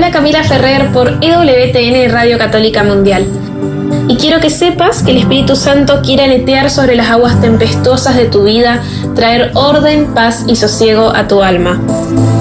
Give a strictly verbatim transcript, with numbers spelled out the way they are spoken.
habla Camila Ferrer por E W T N Radio Católica Mundial. Y quiero que sepas que el Espíritu Santo quiere aletear sobre las aguas tempestuosas de tu vida, traer orden, paz y sosiego a tu alma.